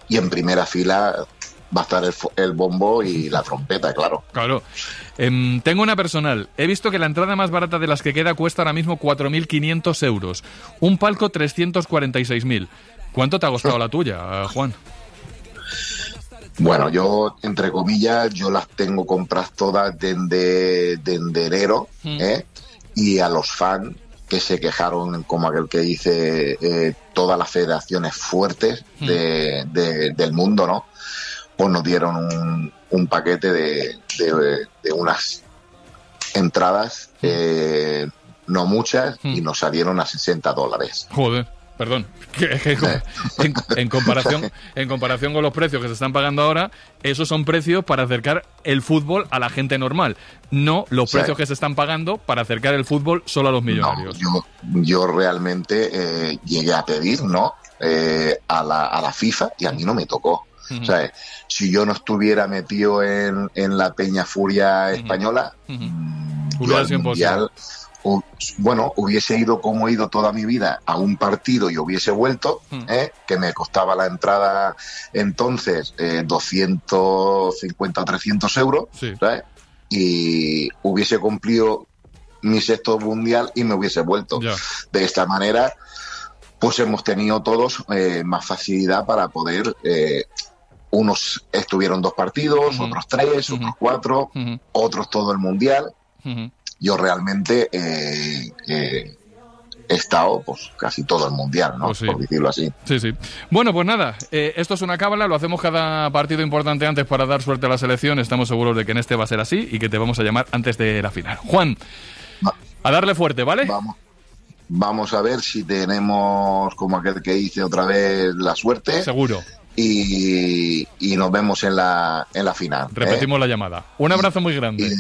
y en primera fila va a estar el bombo y la trompeta, claro. Claro. Tengo una personal. He visto que la entrada más barata de las que queda cuesta ahora mismo 4.500 euros. Un palco 346.000. ¿Cuánto te ha costado la tuya, Juan? Bueno, yo, entre comillas, yo las tengo compradas todas desde enero, y a los fans que se quejaron, como aquel que dice, todas las federaciones fuertes del mundo, ¿no? Pues nos dieron un paquete de unas entradas, no muchas, y nos salieron a $60. Joder, perdón. En comparación con los precios que se están pagando ahora, esos son precios para acercar el fútbol a la gente normal, no los precios que se están pagando para acercar el fútbol solo a los millonarios. No, yo realmente llegué a pedir, ¿no? A la FIFA, y a mí no me tocó. O sea, si yo no estuviera metido en la Peña Furia española, yo al Mundial, hubiese ido como he ido toda mi vida a un partido y hubiese vuelto, que me costaba la entrada entonces 250 o 300 euros, ¿sabes? Y hubiese cumplido mi sexto mundial y me hubiese vuelto. Ya. De esta manera, pues hemos tenido todos más facilidad para poder... unos estuvieron 2 partidos, otros 3, otros 4, otros todo el mundial. Yo realmente he estado pues casi todo el mundial, ¿no? Pues sí. Por decirlo así. Sí, sí. Bueno, pues nada, esto es una cábala, lo hacemos cada partido importante antes para dar suerte a la selección. Estamos seguros de que en este va a ser así y que te vamos a llamar antes de la final. Juan, a darle fuerte, ¿vale? Vamos a ver si tenemos, como aquel que dice otra vez, la suerte. Seguro. Y nos vemos en la final. Repetimos la llamada. Un abrazo muy grande.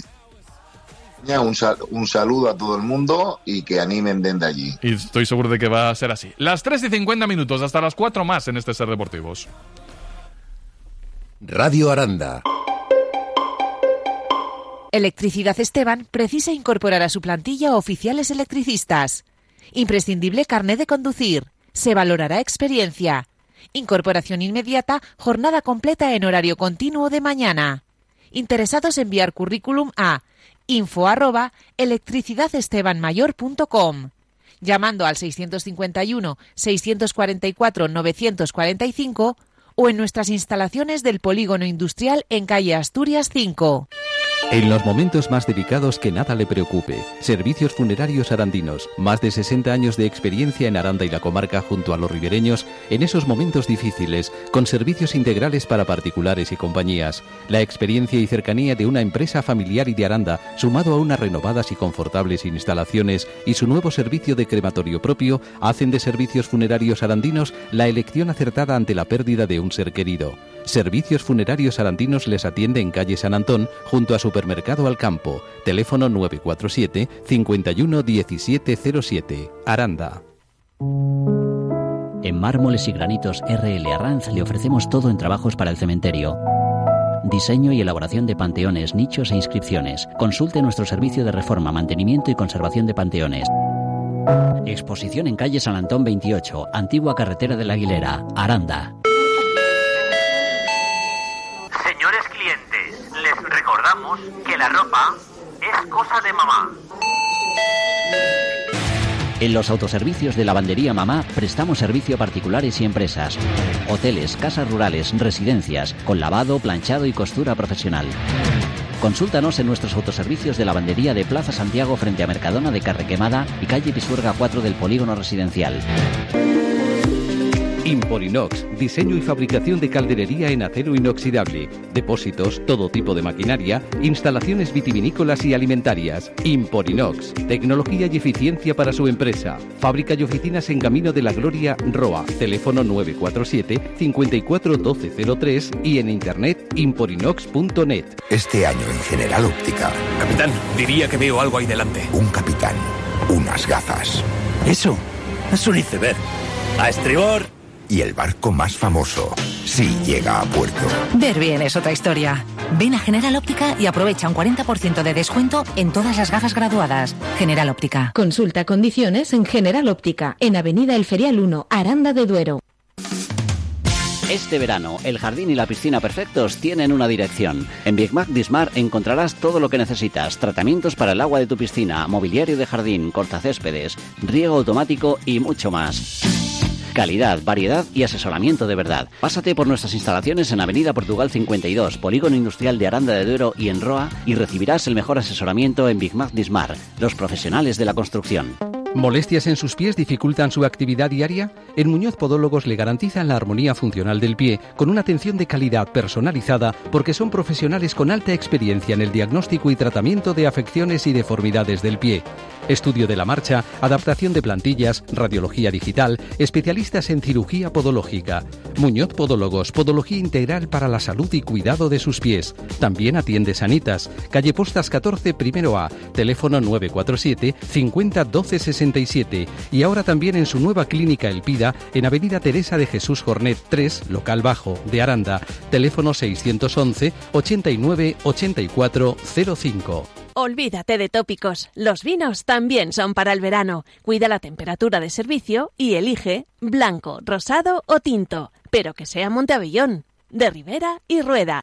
Un saludo a todo el mundo y que animen desde allí. Y estoy seguro de que va a ser así. Las 3:50, hasta las 4 más en este Ser Deportivos. Radio Aranda. Electricidad Esteban precisa incorporar a su plantilla oficiales electricistas. Imprescindible carné de conducir. Se valorará experiencia. Incorporación inmediata, jornada completa en horario continuo de mañana. Interesados en enviar currículum a info@electricidadestebanmayor.com, llamando al 651 644 945 o en nuestras instalaciones del Polígono Industrial en calle Asturias 5. En los momentos más delicados, que nada le preocupe. Servicios Funerarios Arandinos. Más de 60 años de experiencia en Aranda y la comarca junto a los ribereños en esos momentos difíciles, con servicios integrales para particulares y compañías. La experiencia y cercanía de una empresa familiar y de Aranda, sumado a unas renovadas y confortables instalaciones y su nuevo servicio de crematorio propio, hacen de Servicios Funerarios Arandinos la elección acertada ante la pérdida de un ser querido. Servicios Funerarios Arandinos les atiende en calle San Antón, junto a Supermercado Alcampo. Teléfono 947 51 1707. Aranda. En Mármoles y Granitos R.L. Arranz le ofrecemos todo en trabajos para el cementerio. Diseño y elaboración de panteones, nichos e inscripciones. Consulte nuestro servicio de reforma, mantenimiento y conservación de panteones. Exposición en calle San Antón 28, antigua carretera de la Aguilera, Aranda. Señores clientes, les recordamos que la ropa es cosa de mamá. En los autoservicios de Lavandería Mamá prestamos servicio a particulares y empresas, hoteles, casas rurales, residencias, con lavado, planchado y costura profesional. Consúltanos en nuestros autoservicios de Lavandería de Plaza Santiago frente a Mercadona de Carrequemada y calle Pisuerga 4 del Polígono Residencial. Imporinox, diseño y fabricación de calderería en acero inoxidable, depósitos, todo tipo de maquinaria, instalaciones vitivinícolas y alimentarias. Imporinox, tecnología y eficiencia para su empresa. Fábrica y oficinas en Camino de la Gloria, Roa. Teléfono 947 54 1203 y en internet imporinox.net. Este año en General Óptica. Capitán, diría que veo algo ahí delante. Un capitán, unas gafas. Eso es un iceberg. A estribor. Y el barco más famoso, sí llega a puerto. Ver bien es otra historia. Ven a General Óptica y aprovecha un 40% de descuento en todas las gafas graduadas. General Óptica. Consulta condiciones en General Óptica, en Avenida El Ferial 1, Aranda de Duero. Este verano, el jardín y la piscina perfectos tienen una dirección. En Big Mac Dismar encontrarás todo lo que necesitas. Tratamientos para el agua de tu piscina, mobiliario de jardín, cortacéspedes, riego automático y mucho más. Calidad, variedad y asesoramiento de verdad. Pásate por nuestras instalaciones en Avenida Portugal 52, Polígono Industrial de Aranda de Duero y en Roa, y recibirás el mejor asesoramiento en Big Mac Dismar, los profesionales de la construcción. ¿Molestias en sus pies dificultan su actividad diaria? En Muñoz Podólogos le garantizan la armonía funcional del pie con una atención de calidad personalizada porque son profesionales con alta experiencia en el diagnóstico y tratamiento de afecciones y deformidades del pie. Estudio de la marcha, adaptación de plantillas, radiología digital, especialistas en cirugía podológica. Muñoz Podólogos, podología integral para la salud y cuidado de sus pies. También atiende Sanitas, calle Postas 14, primero A, teléfono 947 50 12 67 y ahora también en su nueva clínica Elpida en Avenida Teresa de Jesús Jornet 3, local bajo, de Aranda, teléfono 611 89 84 05. Olvídate de tópicos, los vinos también son para el verano. Cuida la temperatura de servicio y elige blanco, rosado o tinto, pero que sea Monteavellón, de Ribera y Rueda.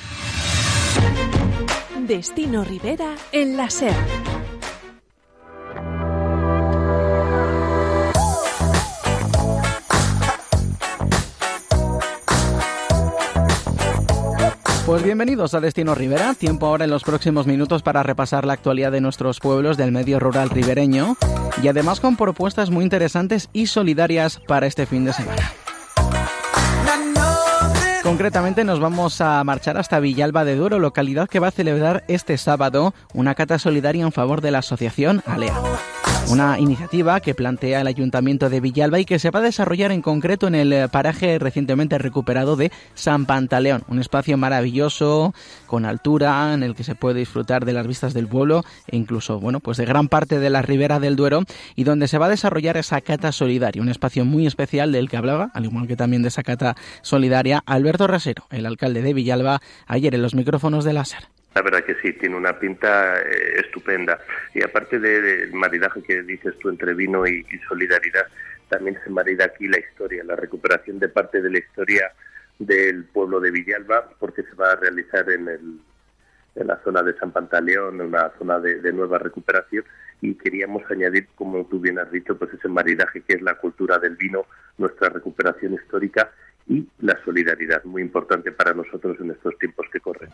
Destino Ribera en la SER. Pues bienvenidos a Destino Ribera, tiempo ahora en los próximos minutos para repasar la actualidad de nuestros pueblos del medio rural ribereño y además con propuestas muy interesantes y solidarias para este fin de semana. Concretamente nos vamos a marchar hasta Villalba de Duero, localidad que va a celebrar este sábado una cata solidaria en favor de la asociación ALEA. Una iniciativa que plantea el Ayuntamiento de Villalba y que se va a desarrollar en concreto en el paraje recientemente recuperado de San Pantaleón, un espacio maravilloso, con altura, en el que se puede disfrutar de las vistas del pueblo e incluso, pues de gran parte de la ribera del Duero, y donde se va a desarrollar esa cata solidaria, un espacio muy especial del que hablaba, al igual que también de esa cata solidaria, Alberto Rasero, el alcalde de Villalba, ayer en los micrófonos de la SER. La verdad que sí, tiene una pinta estupenda. Y aparte del maridaje que dices tú entre vino y solidaridad, también se marida aquí la historia, la recuperación de parte de la historia del pueblo de Villalba, porque se va a realizar en la zona de San Pantaleón, en una zona de nueva recuperación, y queríamos añadir, como tú bien has dicho, pues ese maridaje que es la cultura del vino, nuestra recuperación histórica y la solidaridad, muy importante para nosotros en estos tiempos que corren.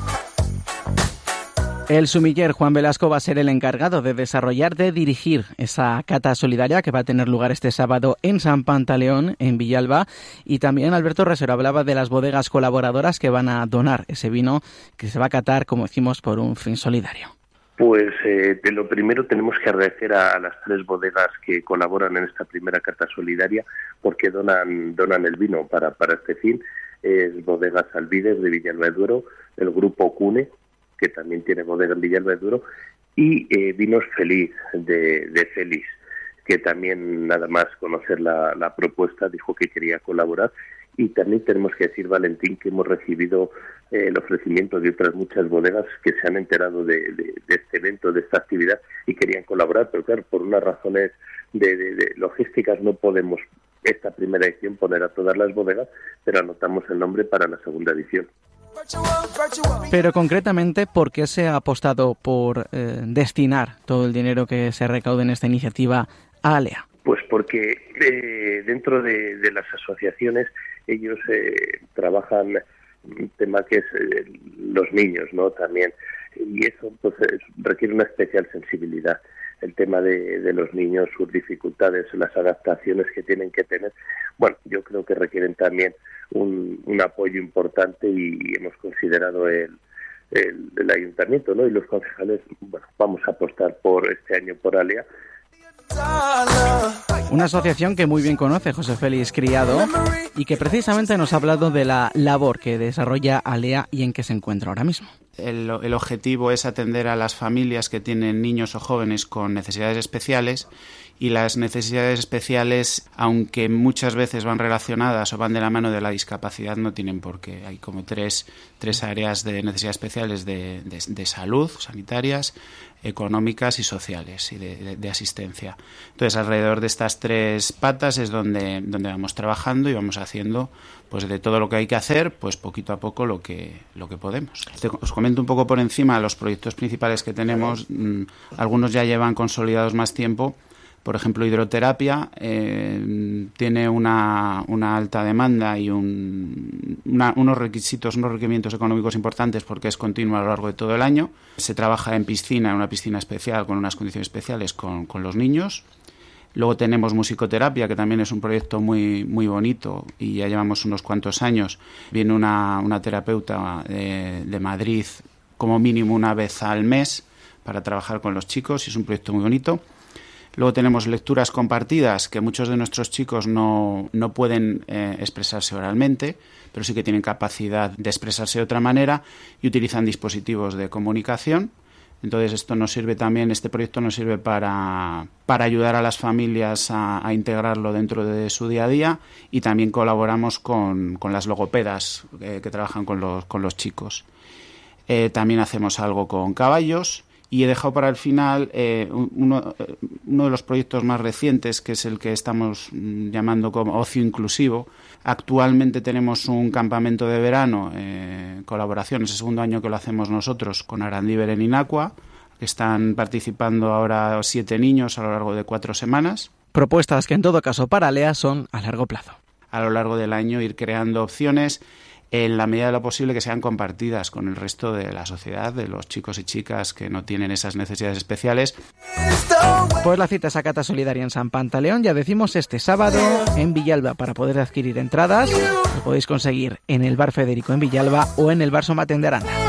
El sumiller Juan Velasco va a ser el encargado de dirigir esa cata solidaria que va a tener lugar este sábado en San Pantaleón, en Villalba, y también Alberto Rasero hablaba de las bodegas colaboradoras que van a donar ese vino que se va a catar, como decimos, por un fin solidario. Pues de lo primero tenemos que agradecer a las 3 bodegas que colaboran en esta primera cata solidaria porque donan el vino para este fin. Es Bodegas Alvides de Villalba de Duero, el grupo Cune, que también tiene bodega en Villalba de Duero, y Vinos Feliz de Félix, que también nada más conocer la propuesta dijo que quería colaborar. Y también tenemos que decir, Valentín, que hemos recibido el ofrecimiento de otras muchas bodegas que se han enterado de este evento, de esta actividad, y querían colaborar, pero claro, por unas razones de logísticas no podemos esta primera edición poner a todas las bodegas, pero anotamos el nombre para la segunda edición. Pero concretamente, ¿por qué se ha apostado por destinar todo el dinero que se recaude en esta iniciativa a ALEA? Pues porque dentro de las asociaciones ellos trabajan un tema que es los niños, ¿no? También, y eso pues requiere una especial sensibilidad. El tema de los niños, sus dificultades, las adaptaciones que tienen que tener, bueno, yo creo que requieren también un apoyo importante y hemos considerado el ayuntamiento, ¿no? Y los concejales, bueno, vamos a apostar por este año por ALEA. Una asociación que muy bien conoce José Félix Criado y que precisamente nos ha hablado de la labor que desarrolla ALEA y en qué se encuentra ahora mismo. El objetivo es atender a las familias que tienen niños o jóvenes con necesidades especiales, y las necesidades especiales, aunque muchas veces van relacionadas o van de la mano de la discapacidad, no tienen por qué. Hay como tres áreas de necesidades especiales de salud, sanitarias, económicas y sociales, y de asistencia. Entonces, alrededor de estas 3 patas es donde vamos trabajando y vamos haciendo, pues, de todo lo que hay que hacer, pues poquito a poco lo que podemos. Os comento un poco por encima los proyectos principales que tenemos. Algunos ya llevan consolidados más tiempo. Por ejemplo, hidroterapia tiene una alta demanda y unos requerimientos económicos importantes, porque es continua a lo largo de todo el año. Se trabaja en una piscina especial, con unas condiciones especiales con los niños. Luego tenemos musicoterapia, que también es un proyecto muy, muy bonito, y ya llevamos unos cuantos años. Viene una terapeuta de Madrid como mínimo una vez al mes para trabajar con los chicos, y es un proyecto muy bonito. Luego tenemos lecturas compartidas, que muchos de nuestros chicos no pueden expresarse oralmente, pero sí que tienen capacidad de expresarse de otra manera y utilizan dispositivos de comunicación. Entonces este proyecto nos sirve para ayudar a las familias a integrarlo dentro de su día a día, y también colaboramos con las logopedas que trabajan con los chicos. También hacemos algo con caballos. Y he dejado para el final uno de los proyectos más recientes, que es el que estamos llamando como ocio inclusivo. Actualmente tenemos un campamento de verano, colaboración, es el segundo año que lo hacemos nosotros, con Arandíber en Inacua, que están participando ahora 7 niños a lo largo de 4 semanas. Propuestas que en todo caso para Alea son a largo plazo. A lo largo del año ir creando opciones, en la medida de lo posible, que sean compartidas con el resto de la sociedad, de los chicos y chicas que no tienen esas necesidades especiales. Pues la cita es a Cata Solidaria en San Pantaleón, ya decimos, este sábado en Villalba. Para poder adquirir entradas, lo podéis conseguir en el Bar Federico en Villalba o en el Bar Somaten de Aranda.